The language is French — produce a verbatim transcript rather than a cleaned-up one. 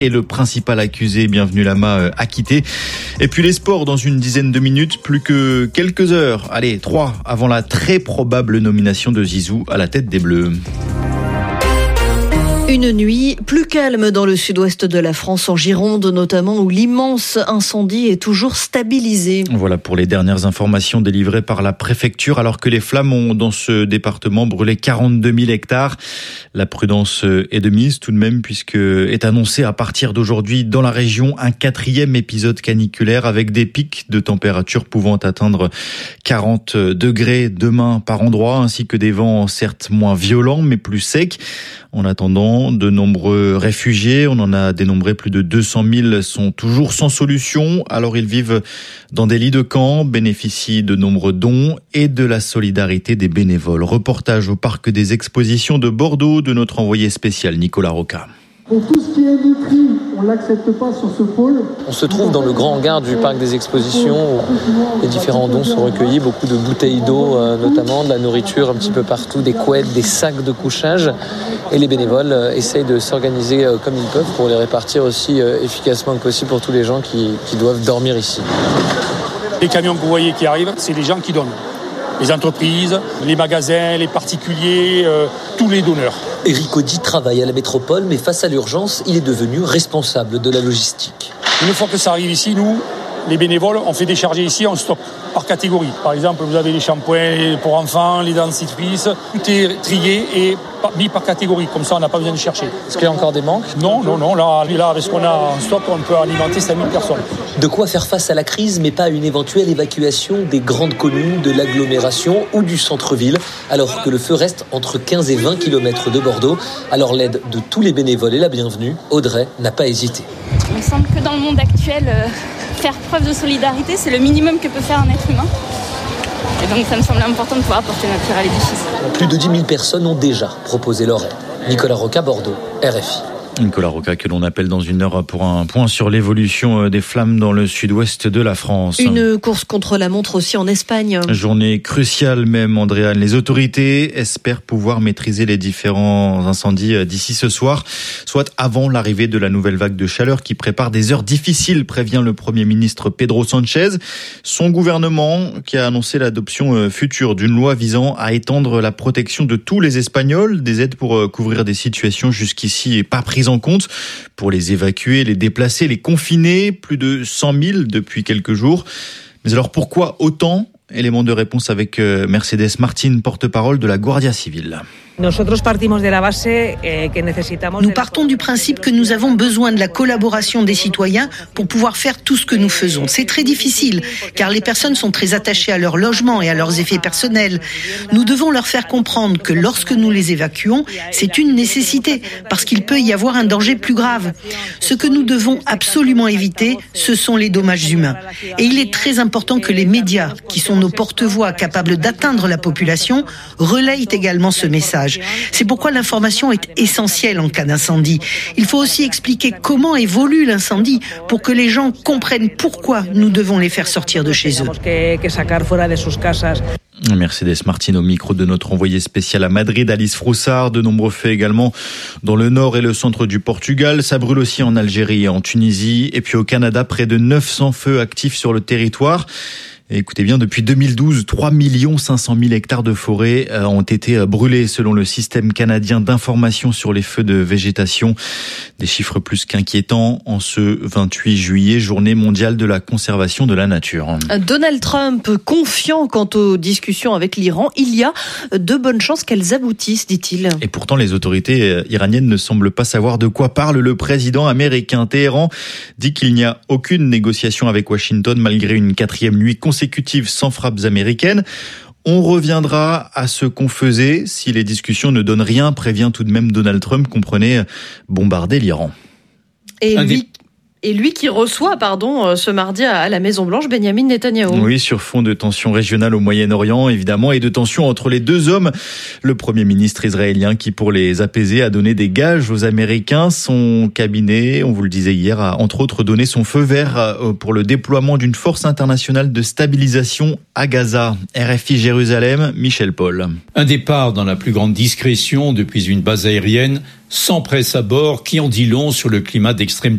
et le principal accusé, Bienvenu Lama, acquitté. Et puis les sports dans une dizaine de minutes, plus que quelques heures, allez, trois, avant la très probable nomination de Zizou à la tête des Bleus. Une nuit plus calme dans le sud-ouest de la France, en Gironde notamment, où l'immense incendie est toujours stabilisé. Voilà pour les dernières informations délivrées par la préfecture, alors que les flammes ont dans ce département brûlé quarante-deux mille hectares. La prudence est de mise tout de même, puisque est annoncé à partir d'aujourd'hui dans la région un quatrième épisode caniculaire avec des pics de température pouvant atteindre quarante degrés demain par endroit, ainsi que des vents certes moins violents mais plus secs. En attendant, de nombreux réfugiés, on en a dénombré plus de deux cent mille, sont toujours sans solution. Alors ils vivent dans des lits de camp, bénéficient de nombreux dons et de la solidarité des bénévoles. Reportage au parc des expositions de Bordeaux de notre envoyé spécial Nicolas Roca. Pour tout ce qui est nutri, on ne l'accepte pas sur ce pôle. On se trouve dans le grand hangar du parc des expositions où les différents dons sont recueillis, beaucoup de bouteilles d'eau euh, notamment, de la nourriture un petit peu partout, des couettes, des sacs de couchage. Et les bénévoles euh, essayent de s'organiser euh, comme ils peuvent pour les répartir aussi euh, efficacement que possible pour tous les gens qui, qui doivent dormir ici. Les camions que vous voyez qui arrivent, c'est les gens qui donnent. Les entreprises, les magasins, les particuliers, euh, tous les donneurs. Éric Audy travaille à la métropole, mais face à l'urgence, il est devenu responsable de la logistique. Une fois que ça arrive ici, nous, les bénévoles, on fait décharger ici, on stocke par catégorie. Par exemple, vous avez les shampoings pour enfants, les dentifrices, tout est trié et mis par catégorie. Comme ça, on n'a pas besoin de chercher. Est-ce qu'il y a encore des manques ? Non, non, non. Là, là, avec ce qu'on a en stock, on peut alimenter cinq mille personnes. De quoi faire face à la crise, mais pas à une éventuelle évacuation des grandes communes, de l'agglomération ou du centre-ville, alors que le feu reste entre quinze et vingt kilomètres de Bordeaux. Alors l'aide de tous les bénévoles est la bienvenue. Audrey n'a pas hésité. Il me semble que dans le monde actuel, euh, faire preuve de solidarité, c'est le minimum que peut faire un être humain. Et donc ça me semble important de pouvoir apporter notre pierre à l'édifice. Plus de dix mille personnes ont déjà proposé leur aide. Nicolas Roca, Bordeaux, R F I. Nicolas Roca que l'on appelle dans une heure pour un point sur l'évolution des flammes dans le sud-ouest de la France. Une course contre la montre aussi en Espagne. Journée cruciale même, Andréane. Les autorités espèrent pouvoir maîtriser les différents incendies d'ici ce soir, soit avant l'arrivée de la nouvelle vague de chaleur qui prépare des heures difficiles, prévient le Premier ministre Pedro Sánchez. Son gouvernement qui a annoncé l'adoption future d'une loi visant à étendre la protection de tous les Espagnols, des aides pour couvrir des situations jusqu'ici pas prises en compte, pour les évacuer, les déplacer, les confiner, plus de cent mille depuis quelques jours. Mais alors pourquoi autant ? Élément de réponse avec Mercedes Martin, porte-parole de la Guardia Civile. Nous partons du principe que nous avons besoin de la collaboration des citoyens pour pouvoir faire tout ce que nous faisons. C'est très difficile, car les personnes sont très attachées à leur logement et à leurs effets personnels. Nous devons leur faire comprendre que lorsque nous les évacuons, c'est une nécessité, parce qu'il peut y avoir un danger plus grave. Ce que nous devons absolument éviter, ce sont les dommages humains. Et il est très important que les médias, qui sont nos porte-voix capables d'atteindre la population, relayent également ce message. C'est pourquoi l'information est essentielle en cas d'incendie. Il faut aussi expliquer comment évolue l'incendie pour que les gens comprennent pourquoi nous devons les faire sortir de chez eux. Mercedes Martin au micro de notre envoyé spécial à Madrid, Alice Froussard. De nombreux faits également dans le nord et le centre du Portugal. Ça brûle aussi en Algérie et en Tunisie. Et puis au Canada, près de neuf cents feux actifs sur le territoire. Et écoutez bien, depuis deux mille douze, trois millions cinq cent mille hectares de forêt ont été brûlés selon le système canadien d'information sur les feux de végétation. Des chiffres plus qu'inquiétants en ce vingt-huit juillet, journée mondiale de la conservation de la nature. Donald Trump, confiant quant aux discussions avec l'Iran, il y a de bonnes chances qu'elles aboutissent, dit-il. Et pourtant, les autorités iraniennes ne semblent pas savoir de quoi parle le président américain. Téhéran dit qu'il n'y a aucune négociation avec Washington malgré une quatrième nuit consécutive sans frappes américaines. On reviendra à ce qu'on faisait si les discussions ne donnent rien, prévient tout de même Donald Trump, comprenez, bombarder l'Iran. Et lui, et lui qui reçoit pardon, ce mardi à la Maison-Blanche Benyamin Netanyahou. Oui, sur fond de tensions régionales au Moyen-Orient, évidemment, et de tensions entre les deux hommes. Le Premier ministre israélien qui, pour les apaiser, a donné des gages aux Américains. Son cabinet, on vous le disait hier, a entre autres donné son feu vert pour le déploiement d'une force internationale de stabilisation à Gaza. R F I Jérusalem, Michel Paul. Un départ dans la plus grande discrétion depuis une base aérienne sans presse à bord, qui en dit long sur le climat d'extrême